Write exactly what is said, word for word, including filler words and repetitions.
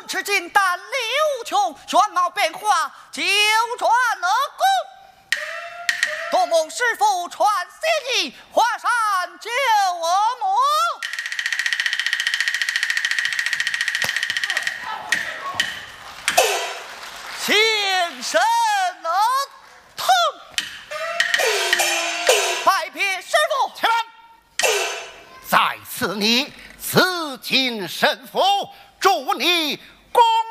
持金丹力无穷，玄貌变化九转而功。多蒙师傅传心意，华山救我母。请神而通，拜别师傅。 且慢，在此你辞金神父，祝你功